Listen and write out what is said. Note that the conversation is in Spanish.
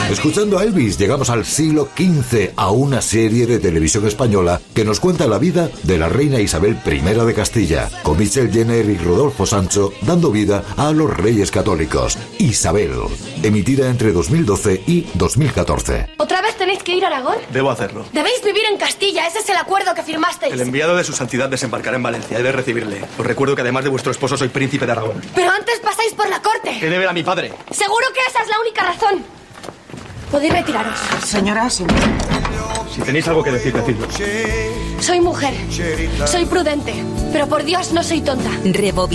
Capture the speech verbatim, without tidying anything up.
Escuchando a Elvis llegamos al siglo quince, a una serie de televisión española que nos cuenta la vida de la reina Isabel primera de Castilla, con Michelle Jenner y Rodolfo Sancho dando vida a los reyes católicos. Isabel, emitida entre dos mil doce y dos mil catorce. ¿Otra vez tenéis que ir a Aragón? Debo hacerlo. Debéis vivir en Castilla, ese es el acuerdo que firmasteis. El enviado de su santidad desembarcará en Valencia, he de recibirle. Os recuerdo que además de vuestro esposo soy príncipe de Aragón. Pero antes pasáis por la corte. He de ver a mi padre. Seguro que esa es la única razón. Podéis retiraros. Señora, señora. Si tenéis algo que decir, decidlo. Soy mujer, soy prudente, pero por Dios no soy tonta. Rebobinar.